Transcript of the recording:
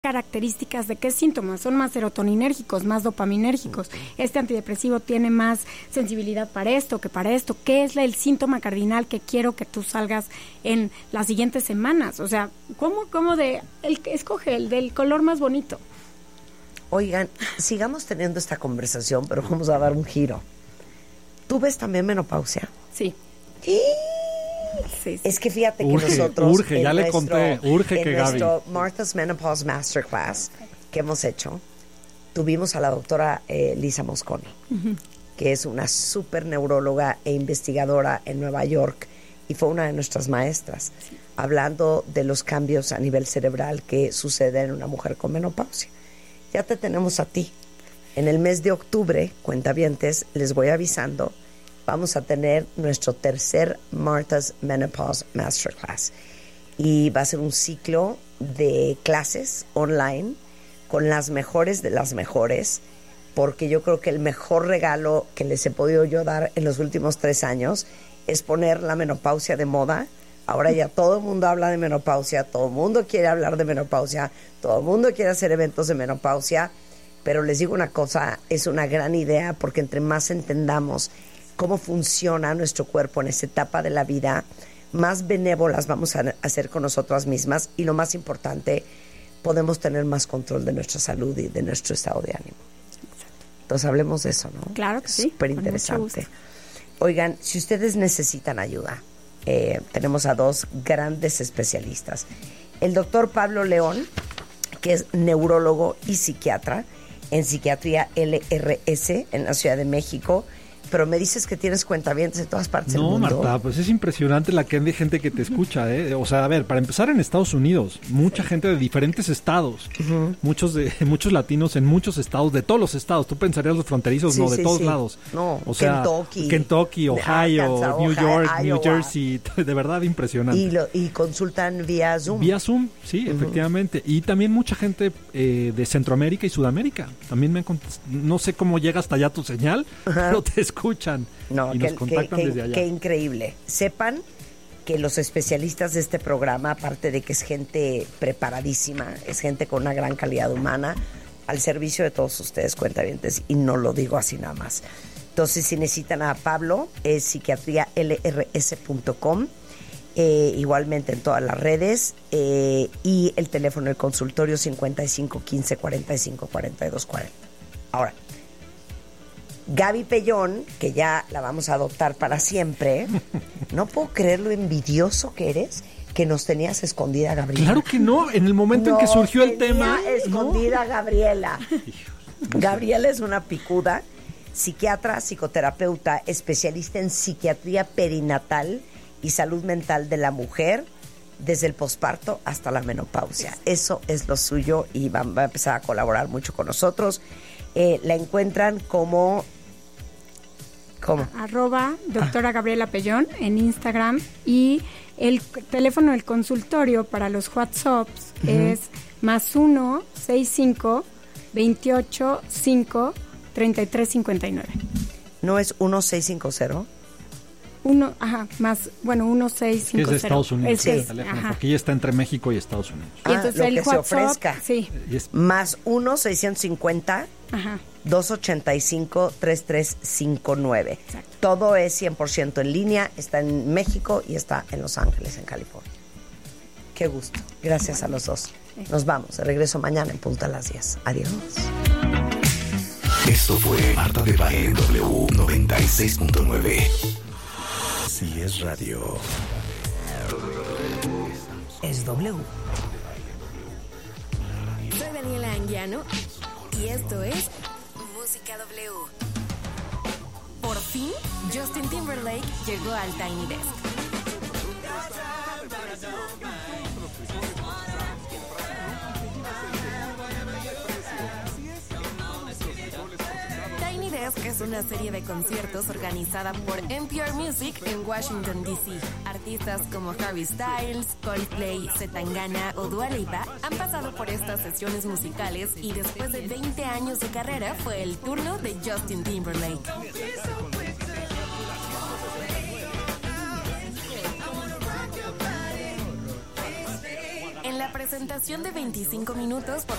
características de qué síntomas, son más serotoninérgicos, más dopaminérgicos, este antidepresivo tiene más sensibilidad para esto que para esto, ¿qué es el síntoma cardinal que quiero que tú salgas en las siguientes semanas? O sea, ¿cómo escoge el del color más bonito? Oigan, sigamos teniendo esta conversación, pero vamos a dar un giro. ¿Tú ves también menopausia? Sí. Sí. Es que fíjate que nosotros urge que Gaby. Nuestro Martha's Menopause Masterclass que hemos hecho, tuvimos a la doctora Lisa Mosconi, que es una súper neuróloga e investigadora en Nueva York y fue una de nuestras maestras, hablando de los cambios a nivel cerebral que suceden en una mujer con menopausia. Ya te tenemos a ti. En el mes de octubre, cuentavientes, les voy avisando, vamos a tener nuestro tercer Martha's Menopause Masterclass. Y va a ser un ciclo de clases online con las mejores de las mejores, porque yo creo que el mejor regalo que les he podido yo dar en los últimos 3 años es poner la menopausia de moda. Ahora ya todo el mundo habla de menopausia, todo el mundo quiere hablar de menopausia, todo el mundo quiere hacer eventos de menopausia, pero les digo una cosa, es una gran idea porque entre más entendamos cómo funciona nuestro cuerpo en esta etapa de la vida, más benévolas vamos a ser con nosotras mismas y lo más importante, podemos tener más control de nuestra salud y de nuestro estado de ánimo. Entonces hablemos de eso, ¿no? Claro que sí. Súper interesante. Oigan, si ustedes necesitan ayuda, tenemos a 2 grandes especialistas. El doctor Pablo León, que es neurólogo y psiquiatra en Psiquiatría LRS en la Ciudad de México, pero me dices que tienes cuentavientes de todas partes del mundo. No, Marta, pues es impresionante la cantidad de gente que te escucha, ¿eh? O sea, a ver, para empezar en Estados Unidos, mucha gente de diferentes estados, muchos latinos en muchos estados, de todos los estados. Tú pensarías los fronterizos, de todos lados. No, o sea, Kentucky, Ohio, Arkansas, New York, Ohio, New Jersey, de verdad impresionante. Y consultan vía Zoom. Vía Zoom, sí, efectivamente. Y también mucha gente de Centroamérica y Sudamérica. También no sé cómo llega hasta allá tu señal, pero te escuchan y nos contactan desde allá. Qué increíble. Sepan que los especialistas de este programa, aparte de que es gente preparadísima, es gente con una gran calidad humana, al servicio de todos ustedes, cuentavientes, y no lo digo así nada más. Entonces, si necesitan a Pablo, es psiquiatrialrs.com, igualmente en todas las redes, y el teléfono del consultorio 55 15 45 42 40. Ahora, Gaby Pellón, que ya la vamos a adoptar para siempre, no puedo creer lo envidioso que eres, que nos tenías escondida, Gabriela. Claro que no, en el momento en que surgió el tema. Escondida, Gabriela. Gabriela es una picuda, psiquiatra, psicoterapeuta, especialista en psiquiatría perinatal y salud mental de la mujer, desde el posparto hasta la menopausia. Eso es lo suyo y va a empezar a colaborar mucho con nosotros. La encuentran como... ¿Cómo? @doctora Gabriela Pellón en Instagram, y el teléfono del consultorio para los WhatsApps es +1 65 28 5 33 59. ¿No es 1650? 1650. Que es de Estados Unidos, el teléfono, porque ya está entre México y Estados Unidos. Y entonces lo el que WhatsApp, se ofrezca. Sí. +1 650 285 3359. Exacto. Todo es 100% en línea, está en México y está en Los Ángeles, en California. Qué gusto. Gracias a los dos. Nos vamos. De regreso mañana en punto a las 10. Adiós. Esto fue Marta de Baile W 96.9. Si es radio, es W. Soy Daniela Anguiano y esto es Música W. Por fin, Justin Timberlake llegó al Tiny Desk. Tiny Desk es una serie de conciertos organizada por NPR Music en Washington, D.C. Artistas como Harry Styles, Coldplay, Zetangana o Dua Lipa han pasado por estas sesiones musicales y después de 20 años de carrera fue el turno de Justin Timberlake. En En la presentación de 25 minutos